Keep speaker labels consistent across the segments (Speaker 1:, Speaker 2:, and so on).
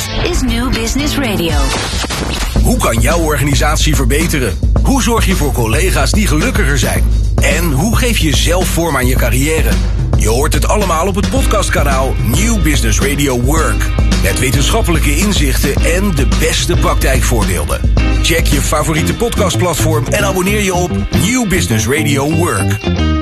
Speaker 1: Dit is New Business Radio.
Speaker 2: Hoe kan jouw organisatie verbeteren? Hoe zorg je voor collega's die gelukkiger zijn? En hoe geef je zelf vorm aan je carrière? Je hoort het allemaal op het podcastkanaal New Business Radio Work. Met wetenschappelijke inzichten en de beste praktijkvoorbeelden. Check je favoriete podcastplatform en abonneer je op New Business Radio Work.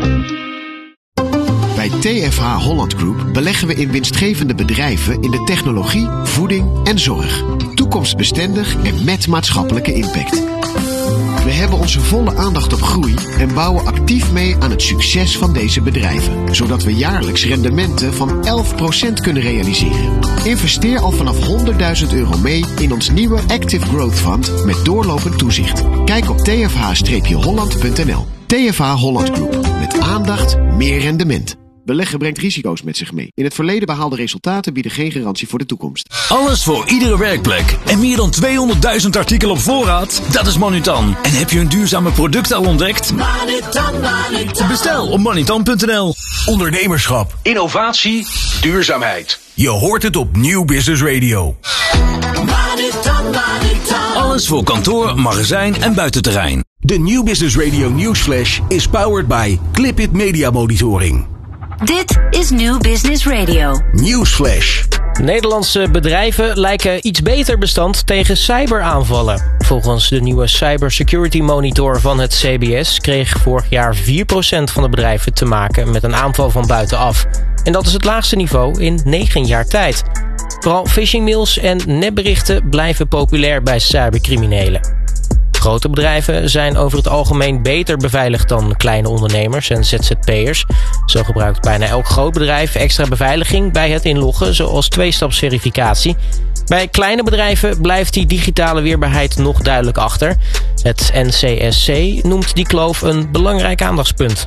Speaker 3: Bij TFH Holland Group beleggen we in winstgevende bedrijven in de technologie, voeding en zorg. Toekomstbestendig en met maatschappelijke impact. We hebben onze volle aandacht op groei en bouwen actief mee aan het succes van deze bedrijven. Zodat we jaarlijks rendementen van 11% kunnen realiseren. Investeer al vanaf €100.000 mee in ons nieuwe Active Growth Fund met doorlopend toezicht. Kijk op tfh-holland.nl. TFH Holland Group. Met aandacht, meer rendement. Beleggen brengt risico's met zich mee. In het verleden behaalde resultaten bieden geen garantie voor de toekomst.
Speaker 4: Alles voor iedere werkplek. En meer dan 200.000 artikelen op voorraad? Dat is Manutan. En heb je een duurzame product al ontdekt? Manutan. Bestel op manutan.nl.
Speaker 2: Ondernemerschap, innovatie, duurzaamheid. Je hoort het op New Business Radio.
Speaker 4: Alles voor kantoor, magazijn en buitenterrein.
Speaker 2: De New Business Radio Newsflash is powered by Clipit Media Monitoring.
Speaker 1: Dit is New Business Radio.
Speaker 2: Newsflash.
Speaker 5: Nederlandse bedrijven lijken iets beter bestand tegen cyberaanvallen. Volgens de nieuwe Cybersecurity Monitor van het CBS kreeg vorig jaar 4% van de bedrijven te maken met een aanval van buitenaf. En dat is het laagste niveau in 9 jaar tijd. Vooral phishingmails en nepberichten blijven populair bij cybercriminelen. Grote bedrijven zijn over het algemeen beter beveiligd dan kleine ondernemers en ZZP'ers. Zo gebruikt bijna elk groot bedrijf extra beveiliging bij het inloggen, zoals 2-stapsverificatie. Bij kleine bedrijven blijft die digitale weerbaarheid nog duidelijk achter. Het NCSC noemt die kloof een belangrijk aandachtspunt.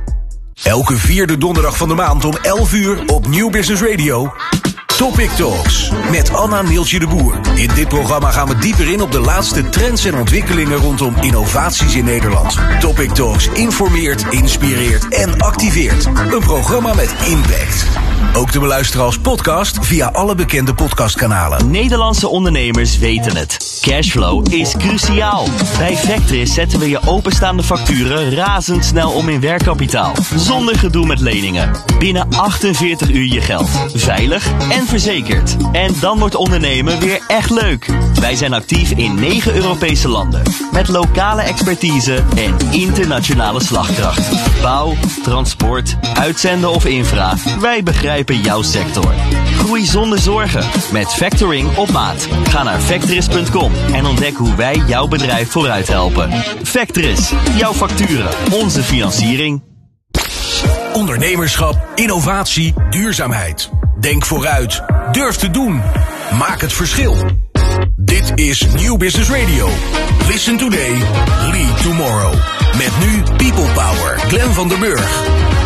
Speaker 2: Elke 4e donderdag van de maand om 11 uur op New Business Radio. Topic Talks met Anna Neeltje de Boer. In dit programma gaan we dieper in op de laatste trends en ontwikkelingen rondom innovaties in Nederland. Topic Talks informeert, inspireert en activeert. Een programma met impact. Ook te beluisteren als podcast via alle bekende podcastkanalen.
Speaker 6: Nederlandse ondernemers weten het. Cashflow is cruciaal. Bij Vectris zetten we je openstaande facturen razendsnel om in werkkapitaal. Zonder gedoe met leningen. Binnen 48 uur je geld. Veilig en verzekerd. En dan wordt ondernemen weer echt leuk. Wij zijn actief in 9 Europese landen. Met lokale expertise en internationale slagkracht. Bouw, transport, uitzenden of infra. Wij begrijpen jouw sector. Groei zonder zorgen. Met factoring op maat. Ga naar Vectris.com en ontdek hoe wij jouw bedrijf vooruit helpen. Vectris. Jouw facturen. Onze financiering.
Speaker 2: Ondernemerschap, innovatie, duurzaamheid. Denk vooruit. Durf te doen. Maak het verschil. Dit is New Business Radio. Listen today, lead tomorrow. Met nu People Power. Glenn van der Burg.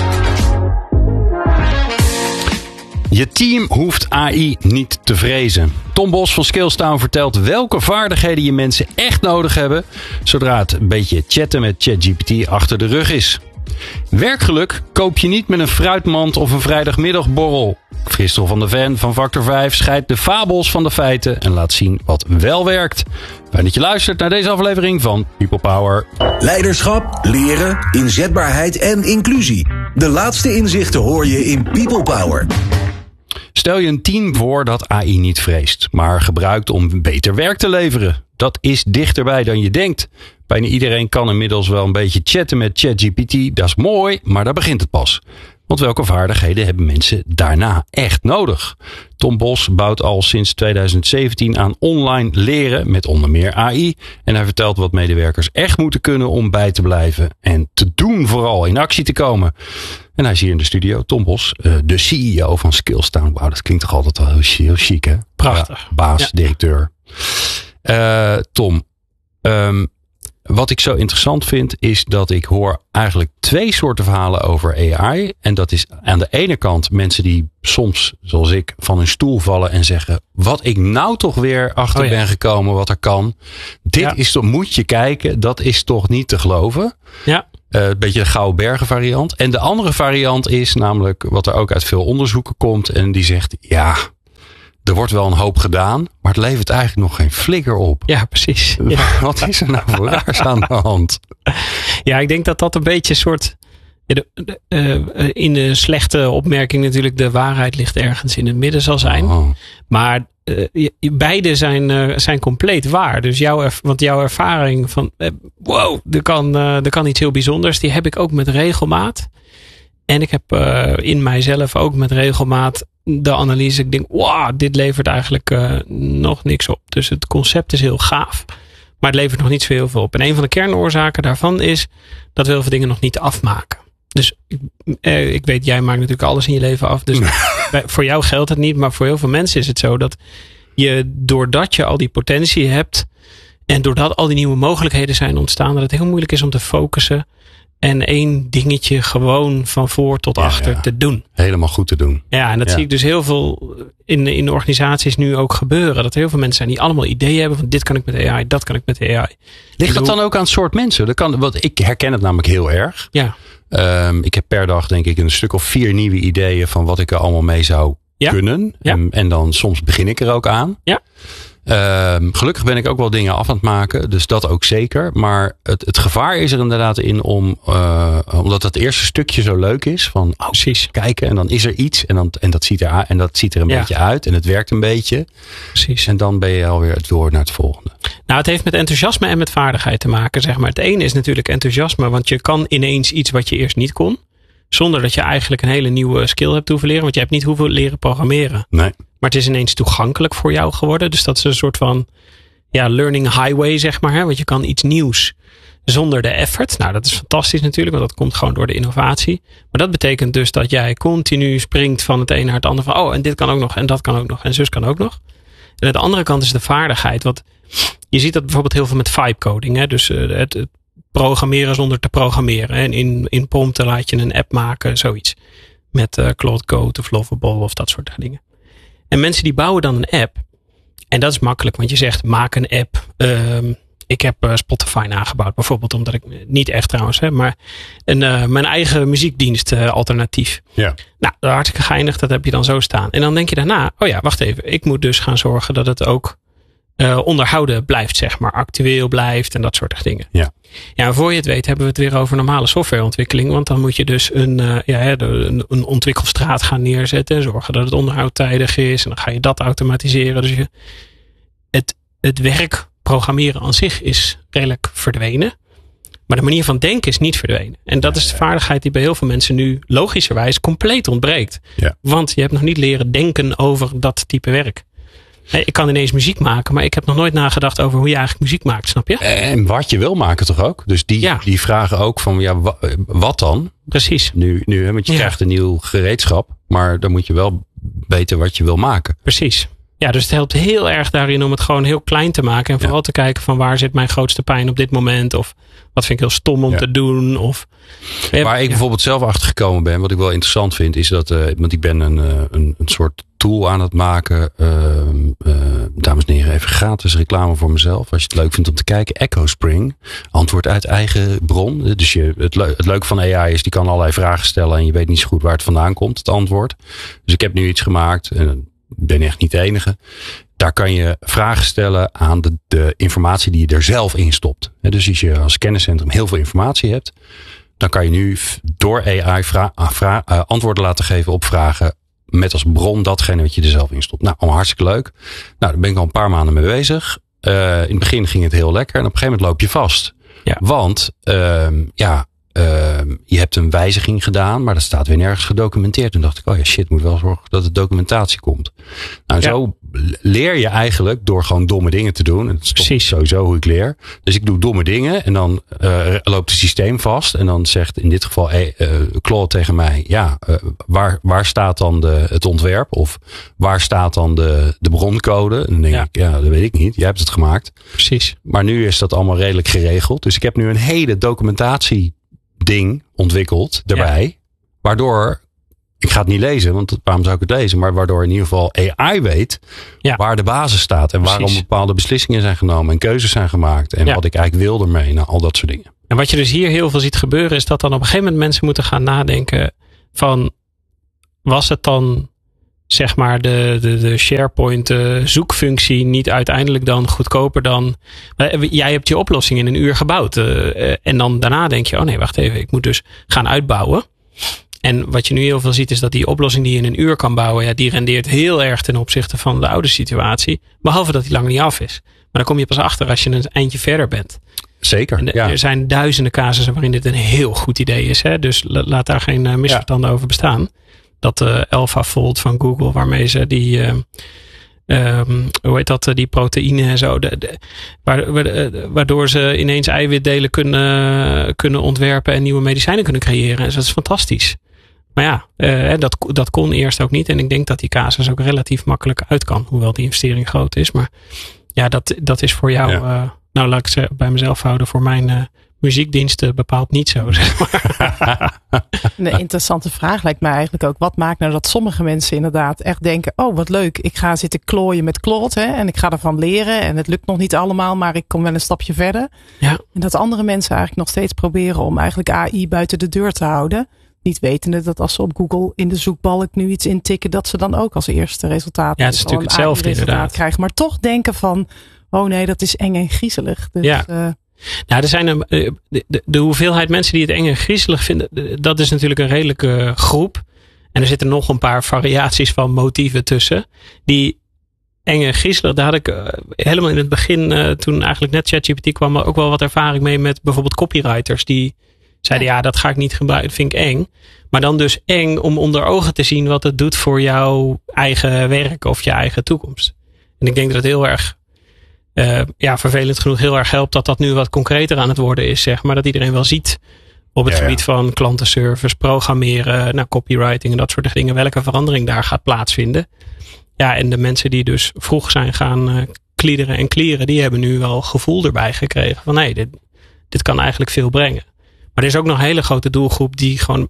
Speaker 7: Je team hoeft AI niet te vrezen. Tom Bos van Skillstown vertelt welke vaardigheden je mensen echt nodig hebben, zodra het een beetje chatten met ChatGPT achter de rug is. Werkgeluk koop je niet met een fruitmand of een vrijdagmiddagborrel. Christel van der Ven van Factor 5 scheidt de fabels van de feiten en laat zien wat wel werkt. Fijn dat je luistert naar deze aflevering van People Power.
Speaker 2: Leiderschap, leren, inzetbaarheid en inclusie. De laatste inzichten hoor je in People Power.
Speaker 7: Stel je een team voor dat AI niet vreest, maar gebruikt om beter werk te leveren. Dat is dichterbij dan je denkt. Bijna iedereen kan inmiddels wel een beetje chatten met ChatGPT. Dat is mooi, maar daar begint het pas. Want welke vaardigheden hebben mensen daarna echt nodig? Tom Bos bouwt al sinds 2017 aan online leren met onder meer AI. En hij vertelt wat medewerkers echt moeten kunnen om bij te blijven. En te doen vooral, in actie te komen. En hij is hier in de studio, Tom Bos, de CEO van Skillstown. Wauw, dat klinkt toch altijd wel heel chic, hè?
Speaker 5: Prachtig.
Speaker 7: Baas, ja. Directeur. Tom, wat ik zo interessant vind is dat ik hoor eigenlijk 2 soorten verhalen over AI. En dat is aan de ene kant mensen die soms, zoals ik, van hun stoel vallen en zeggen, wat ik nou toch weer achter ben gekomen wat er kan. Dit is toch, moet je kijken, dat is toch niet te geloven. Ja. Een beetje de Gouden Bergen variant. En de andere variant is namelijk wat er ook uit veel onderzoeken komt. En die zegt, ja, er wordt wel een hoop gedaan, maar het levert eigenlijk nog geen flikker op.
Speaker 8: Ja, precies. Ja.
Speaker 7: Wat is er nou voor raars aan de hand?
Speaker 8: Ja, ik denk dat een beetje een soort... in de slechte opmerking natuurlijk, de waarheid ligt ergens in het midden zal zijn. Oh. Maar beide zijn compleet waar. Dus jouw ervaring van wow, er kan iets heel bijzonders. Die heb ik ook met regelmaat. En ik heb in mijzelf ook met regelmaat de analyse. Ik denk, wow, dit levert eigenlijk nog niks op. Dus het concept is heel gaaf. Maar het levert nog niet zo heel veel op. En een van de kernoorzaken daarvan is dat we heel veel dingen nog niet afmaken. Dus ik weet, jij maakt natuurlijk alles in je leven af. Dus voor jou geldt het niet. Maar voor heel veel mensen is het zo dat doordat je al die potentie hebt. En doordat al die nieuwe mogelijkheden zijn ontstaan. Dat het heel moeilijk is om te focussen. En één dingetje gewoon van voor tot achter te doen.
Speaker 7: Helemaal goed te doen.
Speaker 8: Ja, en dat zie ik dus heel veel in de organisaties nu ook gebeuren. Dat er heel veel mensen zijn die allemaal ideeën hebben van dit kan ik met AI, dat kan ik met AI.
Speaker 7: Ligt dat dan ook aan het soort mensen? Want ik herken het namelijk heel erg.
Speaker 8: Ja.
Speaker 7: Ik heb per dag denk ik een stuk of 4 nieuwe ideeën van wat ik er allemaal mee zou kunnen. Ja. En dan soms begin ik er ook aan. Ja. Gelukkig ben ik ook wel dingen af aan het maken. Dus dat ook zeker. Maar het gevaar is er inderdaad in omdat dat eerste stukje zo leuk is. Van precies kijken en dan is er iets. En dat ziet er een beetje uit. En het werkt een beetje.
Speaker 8: Precies.
Speaker 7: En dan ben je alweer door naar het volgende.
Speaker 8: Nou, het heeft met enthousiasme en met vaardigheid te maken. Zeg maar. Het ene is natuurlijk enthousiasme. Want je kan ineens iets wat je eerst niet kon. Zonder dat je eigenlijk een hele nieuwe skill hebt hoeven leren. Want je hebt niet hoeven leren programmeren.
Speaker 7: Nee.
Speaker 8: Maar het is ineens toegankelijk voor jou geworden. Dus dat is een soort van learning highway, zeg maar. Hè? Want je kan iets nieuws zonder de effort. Nou, dat is fantastisch natuurlijk. Want dat komt gewoon door de innovatie. Maar dat betekent dus dat jij continu springt van het een naar het ander. Van en dit kan ook nog. En dat kan ook nog. En zus kan ook nog. En aan de andere kant is de vaardigheid. Want je ziet dat bijvoorbeeld heel veel met vibe coding. Hè? Dus het programmeren zonder te programmeren. En in prompten laat je een app maken. Zoiets. Met Claude Code of Lovable of dat soort dingen. En mensen die bouwen dan een app. En dat is makkelijk. Want je zegt maak een app. Ik heb Spotify nagebouwd. Bijvoorbeeld omdat ik niet echt trouwens. Maar mijn eigen muziekdienst alternatief.
Speaker 7: Ja.
Speaker 8: Nou, dat is hartstikke geinig. Dat heb je dan zo staan. En dan denk je daarna. Oh ja, wacht even. Ik moet dus gaan zorgen dat het ook onderhouden blijft. Zeg maar. Actueel blijft. En dat soort dingen.
Speaker 7: Ja.
Speaker 8: Ja, en voor je het weet hebben we het weer over normale softwareontwikkeling. Want dan moet je dus een ontwikkelstraat gaan neerzetten. En zorgen dat het onderhoud tijdig is. En dan ga je dat automatiseren. Dus het werk programmeren aan zich is redelijk verdwenen. Maar de manier van denken is niet verdwenen. En dat is de vaardigheid die bij heel veel mensen nu logischerwijs compleet ontbreekt.
Speaker 7: Ja.
Speaker 8: Want je hebt nog niet leren denken over dat type werk. Ik kan ineens muziek maken, maar ik heb nog nooit nagedacht over hoe je eigenlijk muziek maakt, snap je?
Speaker 7: En wat je wil maken toch ook? Dus die vragen ook van, wat dan?
Speaker 8: Precies.
Speaker 7: Nu want je krijgt een nieuw gereedschap, maar dan moet je wel weten wat je wil maken.
Speaker 8: Precies. Ja, dus het helpt heel erg daarin om het gewoon heel klein te maken. En vooral te kijken van waar zit mijn grootste pijn op dit moment? Of wat vind ik heel stom om te doen? Of,
Speaker 7: waar ik bijvoorbeeld zelf achter gekomen ben, wat ik wel interessant vind, is dat, want ik ben een soort tool aan het maken. Dames en heren, even gratis reclame voor mezelf. Als je het leuk vindt om te kijken. EchoSpring. Antwoord uit eigen bron. Dus het leuke van AI is, die kan allerlei vragen stellen en je weet niet zo goed waar het vandaan komt, het antwoord. Dus ik heb nu iets gemaakt. En ben echt niet de enige. Daar kan je vragen stellen aan de informatie die je er zelf in stopt. Dus als je als kenniscentrum heel veel informatie hebt, dan kan je nu door AI antwoorden laten geven op vragen met als bron datgene wat je er zelf in stopt. Nou, allemaal hartstikke leuk. Nou, daar ben ik al een paar maanden mee bezig. In het begin ging het heel lekker en op een gegeven moment loop je vast. Ja. Want je hebt een wijziging gedaan, maar dat staat weer nergens gedocumenteerd. Toen dacht ik, moet wel zorgen dat de documentatie komt. Nou, zo leer je eigenlijk door gewoon domme dingen te doen. En dat is sowieso hoe ik leer. Dus ik doe domme dingen en dan loopt het systeem vast. En dan zegt in dit geval Claude tegen mij, waar staat dan het ontwerp? Of waar staat dan de broncode? En dan denk ik, dat weet ik niet. Jij hebt het gemaakt.
Speaker 8: Precies.
Speaker 7: Maar nu is dat allemaal redelijk geregeld. Dus ik heb nu een hele documentatie ding ontwikkeld daarbij. Waardoor, ik ga het niet lezen, want waarom zou ik het lezen? Maar waardoor in ieder geval AI weet waar de basis staat. En waarom bepaalde beslissingen zijn genomen en keuzes zijn gemaakt. En wat ik eigenlijk wil ermee. Nou, al dat soort dingen.
Speaker 8: En wat je dus hier heel veel ziet gebeuren is dat dan op een gegeven moment mensen moeten gaan nadenken van, was het dan zeg maar de SharePoint zoekfunctie niet uiteindelijk dan goedkoper dan... Jij hebt je oplossing in een uur gebouwd. En dan daarna denk je, oh nee, wacht even. Ik moet dus gaan uitbouwen. En wat je nu heel veel ziet is dat die oplossing die je in een uur kan bouwen... Ja, die rendeert heel erg ten opzichte van de oude situatie. Behalve dat die lang niet af is. Maar dan kom je pas achter als je een eindje verder bent.
Speaker 7: Zeker,
Speaker 8: en er zijn duizenden casussen waarin dit een heel goed idee is. Hè? Dus laat daar geen misverstanden over bestaan. Dat AlphaFold van Google, waarmee ze die... die proteïne en zo. Waardoor ze ineens eiwitdelen kunnen ontwerpen en nieuwe medicijnen kunnen creëren. Dus dat is fantastisch. Maar ja, dat kon eerst ook niet. En ik denk dat die casus ook relatief makkelijk uit kan. Hoewel die investering groot is. Maar ja, dat is voor jou... nou, laat ik ze bij mezelf houden. Voor mijn muziekdiensten bepaald niet zo, zeg maar.
Speaker 9: Een interessante vraag lijkt mij eigenlijk ook. Wat maakt nou dat sommige mensen inderdaad echt denken... oh, wat leuk, ik ga zitten klooien met Claude. Hè, en ik ga ervan leren. En het lukt nog niet allemaal, maar ik kom wel een stapje verder. Ja. En dat andere mensen eigenlijk nog steeds proberen... om eigenlijk AI buiten de deur te houden. Niet wetende dat als ze op Google in de zoekbalk nu iets intikken... dat ze dan ook als eerste resultaat...
Speaker 8: Ja, het is natuurlijk hetzelfde inderdaad.
Speaker 9: Krijgen. Maar toch denken van... oh nee, dat is eng en griezelig. Dus,
Speaker 8: ja. Nou, er zijn de hoeveelheid mensen die het eng en griezelig vinden, dat is natuurlijk een redelijke groep. En er zitten nog een paar variaties van motieven tussen. Die eng en griezelig, daar had ik helemaal in het begin, toen eigenlijk net ChatGPT kwam, ook wel wat ervaring mee met bijvoorbeeld copywriters. Die zeiden, ja, dat ga ik niet gebruiken, dat vind ik eng. Maar dan dus eng om onder ogen te zien wat het doet voor jouw eigen werk of je eigen toekomst. En ik denk dat het heel erg... vervelend genoeg heel erg helpt dat nu wat concreter aan het worden is, zeg maar. Dat iedereen wel ziet op het gebied van klantenservice, programmeren, copywriting en dat soort dingen, welke verandering daar gaat plaatsvinden. Ja, en de mensen die dus vroeg zijn gaan kliederen en klieren, die hebben nu wel gevoel erbij gekregen van nee, dit kan eigenlijk veel brengen. Maar er is ook nog een hele grote doelgroep die gewoon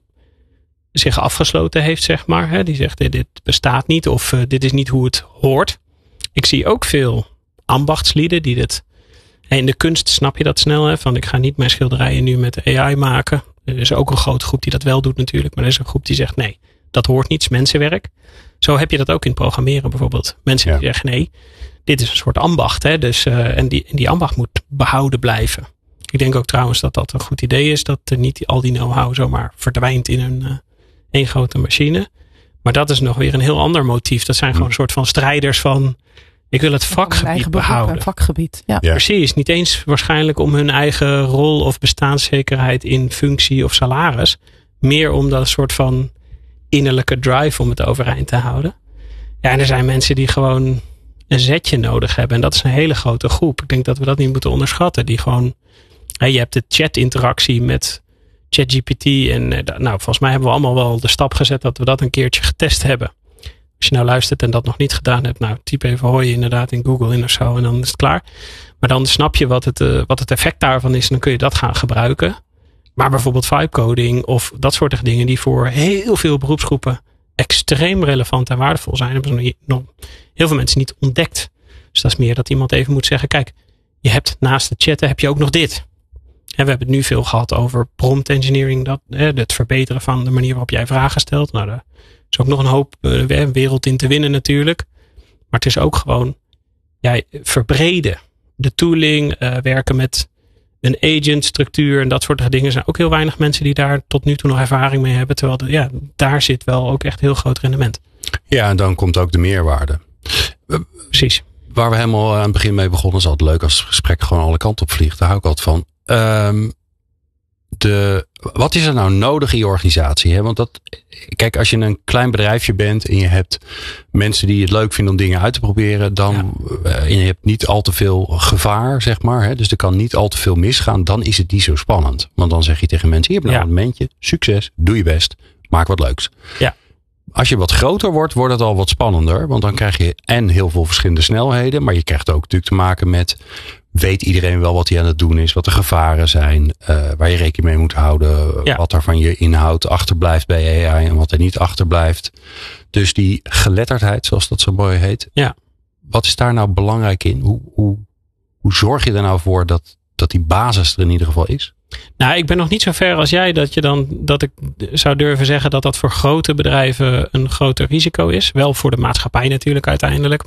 Speaker 8: zich afgesloten heeft, zeg maar. Hè? Die zegt dit bestaat niet of dit is niet hoe het hoort. Ik zie ook veel ambachtslieden die dit... In de kunst snap je dat snel. Hè? Van ik ga niet mijn schilderijen nu met AI maken. Er is ook een grote groep die dat wel doet natuurlijk. Maar er is een groep die zegt nee, dat hoort niet, het is mensenwerk. Zo heb je dat ook in programmeren bijvoorbeeld. Mensen die zeggen nee, dit is een soort ambacht. Hè? Dus, en die ambacht moet behouden blijven. Ik denk ook trouwens dat dat een goed idee is. Dat niet al die know-how zomaar verdwijnt in één grote machine. Maar dat is nog weer een heel ander motief. Dat zijn gewoon een soort van strijders van... Ik wil het vakgebied behouden.
Speaker 9: Vakgebied, ja.
Speaker 8: Precies. Niet eens waarschijnlijk om hun eigen rol of bestaanszekerheid in functie of salaris. Meer om dat soort van innerlijke drive om het overeind te houden. Ja, en er zijn mensen die gewoon een zetje nodig hebben. En dat is een hele grote groep. Ik denk dat we dat niet moeten onderschatten. Die gewoon, je hebt de chatinteractie met ChatGPT. En volgens mij hebben we allemaal wel de stap gezet dat we dat een keertje getest hebben. Als je nou luistert en dat nog niet gedaan hebt, typ even hoi inderdaad in Google in of zo en dan is het klaar. Maar dan snap je wat het effect daarvan is en dan kun je dat gaan gebruiken. Maar bijvoorbeeld vibe-coding of dat soort dingen die voor heel veel beroepsgroepen extreem relevant en waardevol zijn, hebben nog heel veel mensen niet ontdekt. Dus dat is meer dat iemand even moet zeggen, kijk, je hebt naast het chatten heb je ook nog dit. En we hebben het nu veel gehad over prompt engineering, het verbeteren van de manier waarop jij vragen stelt. Nou, er is ook nog een hoop wereld in te winnen natuurlijk. Maar het is ook gewoon verbreden. De tooling, werken met een agent structuur en dat soort dingen. Er zijn ook heel weinig mensen die daar tot nu toe nog ervaring mee hebben. Terwijl daar zit wel ook echt heel groot rendement.
Speaker 7: Ja, en dan komt ook de meerwaarde.
Speaker 8: Precies.
Speaker 7: Waar we helemaal aan het begin mee begonnen, is altijd leuk als het gesprek gewoon alle kanten op vliegt. Daar hou ik altijd van. Wat is er nou nodig in je organisatie? Hè? Want kijk, als je een klein bedrijfje bent en je hebt mensen die het leuk vinden om dingen uit te proberen, dan en je hebt niet al te veel gevaar, zeg maar. Hè? Dus er kan niet al te veel misgaan. Dan is het niet zo spannend. Want dan zeg je tegen mensen, hier heb je nou een momentje, succes, doe je best, maak wat leuks. Ja. Als je wat groter wordt het al wat spannender. Want dan krijg je heel veel verschillende snelheden. Maar je krijgt ook natuurlijk te maken met, weet iedereen wel wat hij aan het doen is? Wat de gevaren zijn? Waar je rekening mee moet houden? Ja. Wat er van je inhoud achterblijft bij AI en wat er niet achterblijft. Dus die geletterdheid, zoals dat zo mooi heet. Ja. Wat is daar nou belangrijk in? Hoe zorg je er nou voor dat die basis er in ieder geval is?
Speaker 8: Nou, ik ben nog niet zo ver als jij dat ik zou durven zeggen dat voor grote bedrijven een groter risico is. Wel voor de maatschappij natuurlijk uiteindelijk.